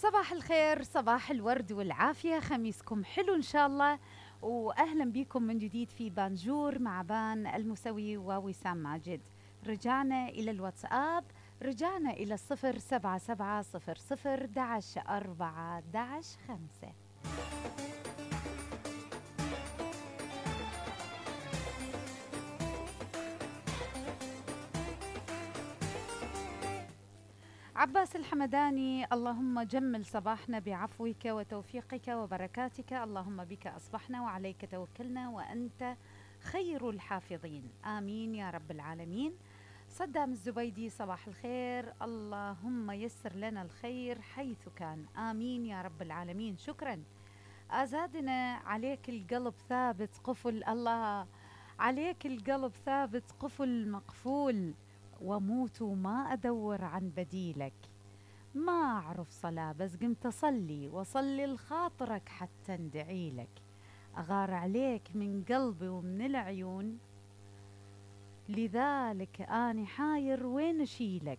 صباح الخير، صباح الورد والعافية، خميسكم حلو إن شاء الله. وأهلا بكم من جديد في بانجور مع بان المسوي ووسام ماجد. رجعنا إلى الواتساب، رجعنا إلى 07700 11 4 11 5. عباس الحمداني: اللهم جمل صباحنا بعفوك وتوفيقك وبركاتك، اللهم بك أصبحنا وعليك توكلنا وأنت خير الحافظين، آمين يا رب العالمين. صدام الزبيدي: صباح الخير، اللهم يسر لنا الخير حيث كان، آمين يا رب العالمين. شكرا. أزادنا: عليك القلب ثابت قفل، الله عليك القلب ثابت قفل مقفول، وموت وما أدور عن بديلك. ما أعرف صلاة بس قمت أصلي وأصلي لخاطرك حتى ندعي لك. أغار عليك من قلبي ومن العيون، لذلك أني حاير وين أشيلك.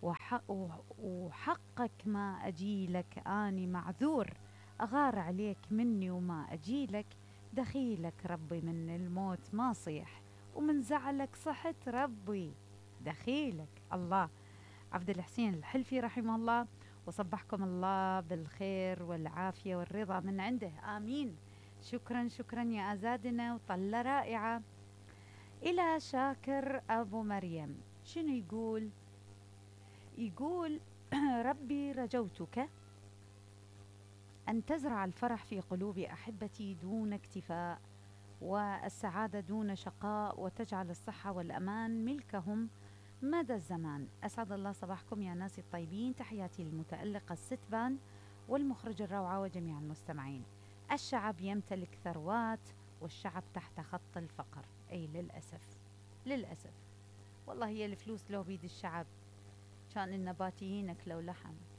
وحقك ما أجيلك أني معذور. أغار عليك مني وما أجيلك، دخيلك ربي من الموت ما صيح، ومن زعلك صحت ربي دخيلك. الله. عبد الحسين الحلفي رحمه الله: وصبحكم الله بالخير والعافية والرضا من عنده، آمين. شكرا شكرا يا أزادنا، وطلة رائعة. إلى شاكر أبو مريم، شنو يقول؟ يقول: ربي رجوتك أن تزرع الفرح في قلوب أحبتي دون اكتفاء، والسعادة دون شقاء، وتجعل الصحة والأمان ملكهم مدى الزمان. أسعد الله صباحكم يا ناس الطيبين، تحياتي للمتألقة الستبان والمخرج الروعة وجميع المستمعين. الشعب يمتلك ثروات والشعب تحت خط الفقر. أي للأسف، للأسف والله هي الفلوس لو بيد الشعب كان النباتيين أكلوا لحم.